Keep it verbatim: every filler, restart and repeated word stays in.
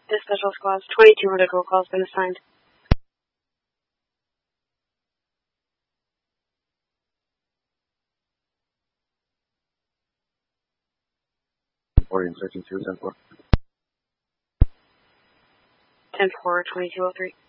This special squad's twenty-two hundred roll call has been assigned. Reporting searching two, ten four. ten four, twenty-two oh three.